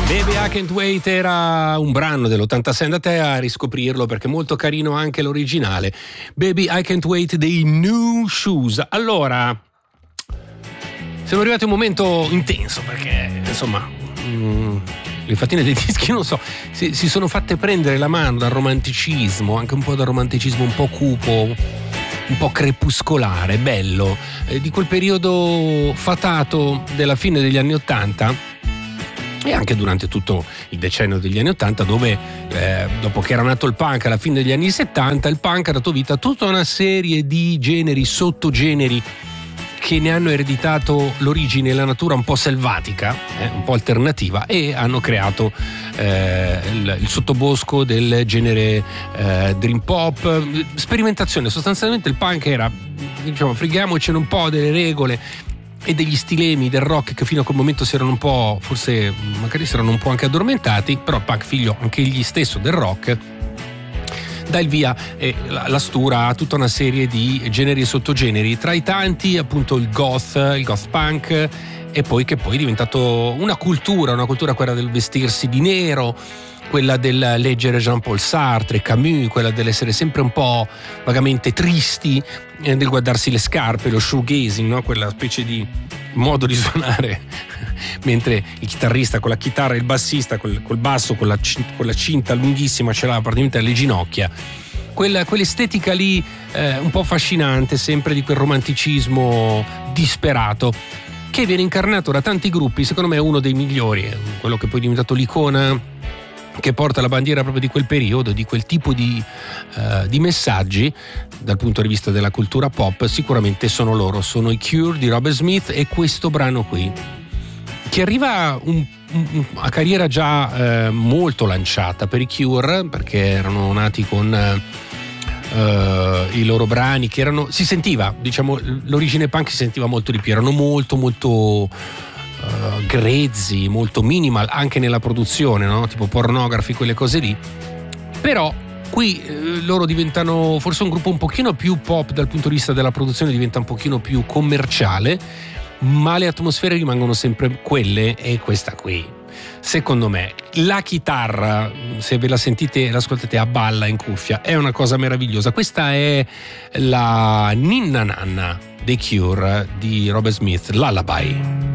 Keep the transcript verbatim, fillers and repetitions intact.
Baby I Can't Wait era un brano dell'ottantasei, andate a riscoprirlo perché è molto carino anche l'originale. Baby I Can't Wait dei New Shoes. Allora, siamo arrivati a un momento intenso perché insomma mh, le fattine dei dischi, non so, si, si sono fatte prendere la mano dal romanticismo, anche un po' dal romanticismo un po' cupo, un po' crepuscolare, bello, eh, di quel periodo fatato della fine degli anni Ottanta e anche durante tutto il decennio degli anni Ottanta, dove eh, dopo che era nato il punk alla fine degli anni settanta, il punk ha dato vita a tutta una serie di generi, sottogeneri che ne hanno ereditato l'origine e la natura un po' selvatica, eh, un po' alternativa, e hanno creato eh, il, il sottobosco del genere eh, dream pop, sperimentazione. Sostanzialmente il punk era, diciamo, freghiamocene un po' delle regole e degli stilemi del rock che fino a quel momento si erano un po', forse magari si erano un po' anche addormentati, però il punk, figlio anche egli stesso del rock, dà il via e la, la stura a tutta una serie di generi e sottogeneri, tra i tanti appunto il goth, il goth punk, e poi che poi è diventato una cultura, una cultura quella del vestirsi di nero, quella del leggere Jean-Paul Sartre, Camus, quella dell'essere sempre un po' vagamente tristi, eh, del guardarsi le scarpe, lo shoegazing, no? Quella specie di modo di suonare mentre il chitarrista con la chitarra e il bassista col, col basso con la, con la cinta lunghissima ce l'ha praticamente alle ginocchia. Quella, quell'estetica lì eh, un po' affascinante, sempre di quel romanticismo disperato, che viene incarnato da tanti gruppi. Secondo me è uno dei migliori, quello che poi è diventato l'icona che porta la bandiera proprio di quel periodo, di quel tipo di, uh, di messaggi dal punto di vista della cultura pop. Sicuramente sono loro, sono i Cure di Robert Smith, e questo brano qui che arriva un, un, a carriera già uh, molto lanciata per i Cure, perché erano nati con uh, i loro brani che erano, si sentiva, diciamo, l'origine punk si sentiva molto di più, erano molto molto Uh, grezzi, molto minimal anche nella produzione, no? Tipo pornografi, quelle cose lì. Però qui eh, loro diventano forse un gruppo un pochino più pop dal punto di vista della produzione, diventa un pochino più commerciale, ma le atmosfere rimangono sempre quelle, e questa qui secondo me, la chitarra, se ve la sentite, l'ascoltate a balla in cuffia, è una cosa meravigliosa. Questa è la ninna nanna dei Cure di Robert Smith, Lullaby.